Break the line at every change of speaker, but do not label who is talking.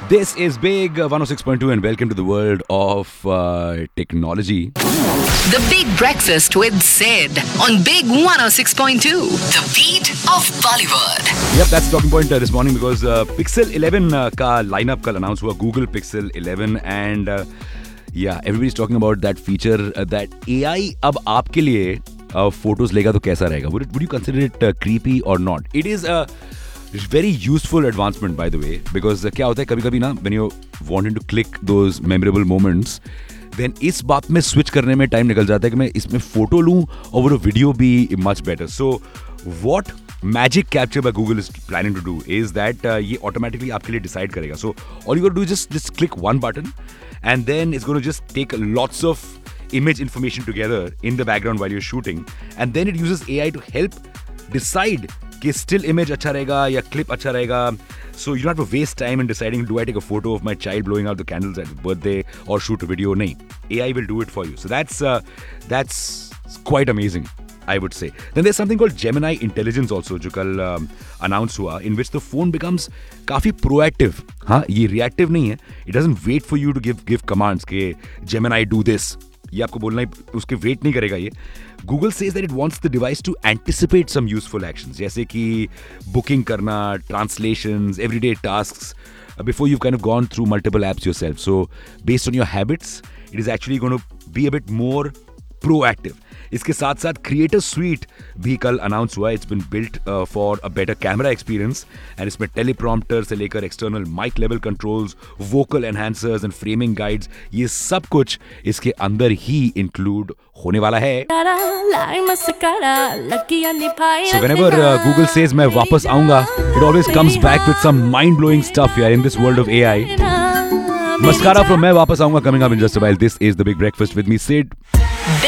This is Big 106.2 and welcome to the world of technology.
The Big Breakfast with Sid on Big 106.2. The beat of Bollywood.
Yep, that's talking point this morning because Pixel 11 का lineup कल announce हुआ, Google Pixel 11 and yeah, everybody's talking about that feature that AI अब आपके लिए photos लेगा तो कैसा रहेगा? Would you consider it creepy or not? It is a very useful advancement by the way because क्या होता है कभी-कभी ना when you wanting to click those memorable moments then इस बात में switch करने में time निकल जाता है कि मैं इसमें photo लूँ और वो video भी much better. So what Magic Capture by Google is planning to do is that ये automatically आपके लिए decide करेगा. So all you got to do is just click one button and then it's going to just take lots of image information together in the background while you're shooting and then it uses AI to help decide कि still image अच्छा रहेगा या clip अच्छा रहेगा. So you don't have to waste time in deciding do I take a photo of my child blowing out the candles at his birthday or shoot a video. नहीं, AI will do it for you. So that's quite amazing, I would say. Then there's something called Gemini Intelligence also जो कल announce हुआ in which the phone becomes काफी proactive. हाँ, ये reactive नहीं है. It doesn't wait for you to give commands कि Gemini do this. ये आपको बोलना ही उसके वेट नहीं करेगा ये. Google says that it wants the device to anticipate some useful actions जैसे कि booking करना, translations, everyday tasks before you've kind of gone through multiple apps yourself. So based on your habits, it is actually going to be a bit more proactive. इसके साथ साथ creator sweet भी कल announce हुआ. It's been built for a better camera experience and इसमें teleprompter से लेकर external mic level controls, vocal enhancers and framing guides, ये सब कुछ इसके अंदर ही इंक्लूड होने वाला है. So whenever Google says मैं वापस आऊंगा, it always comes back with some mind blowing stuff here in this world of AI. Mascara from मैं वापस आऊंगा coming up in just a while. This is the Big Breakfast with me, Sid.